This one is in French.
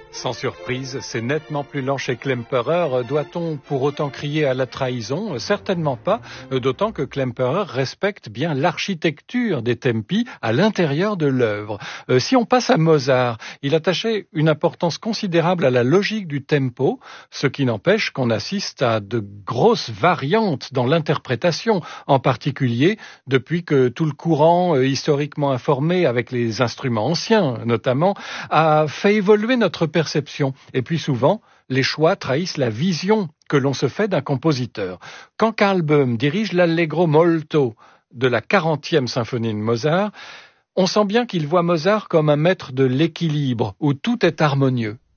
Sans surprise, c'est nettement plus lent chez Klemperer. Doit-on pour autant crier à la trahison? Certainement pas, d'autant que Klemperer respecte bien l'architecture des tempi à l'intérieur de l'œuvre. Si on passe à Mozart, il attachait une importance considérable à la logique du tempo, ce qui n'empêche qu'on assiste à de grosses variantes dans l'interprétation, en particulier depuis que tout le courant historiquement informé avec les instruments anciens notamment a fait évoluer notre perception. Et puis souvent, les choix trahissent la vision que l'on se fait d'un compositeur. Quand Karl Böhm dirige l'Allegro molto de la 40e symphonie de Mozart, on sent bien qu'il voit Mozart comme un maître de l'équilibre, où tout est harmonieux.